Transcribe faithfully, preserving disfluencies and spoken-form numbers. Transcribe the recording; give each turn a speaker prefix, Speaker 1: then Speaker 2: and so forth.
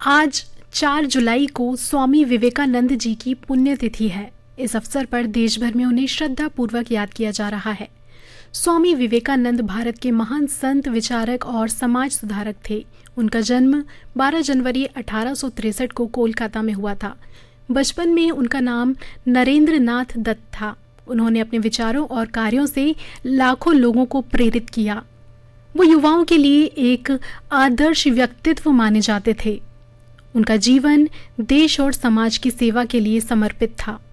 Speaker 1: आज चार जुलाई को स्वामी विवेकानंद जी की पुण्यतिथि है। इस अवसर पर देश भर में उन्हें श्रद्धापूर्वक याद किया जा रहा है। स्वामी विवेकानंद भारत के महान संत, विचारक और समाज सुधारक थे। उनका जन्म बारह जनवरी अठारह सौ तिरसठ को कोलकाता में हुआ था। बचपन में उनका नाम नरेंद्र नाथ दत्त था। उन्होंने अपने विचारों और कार्यों से लाखों लोगों को प्रेरित किया। वो युवाओं के लिए एक आदर्श व्यक्तित्व माने जाते थे। उनका जीवन देश और समाज की सेवा के लिए समर्पित था।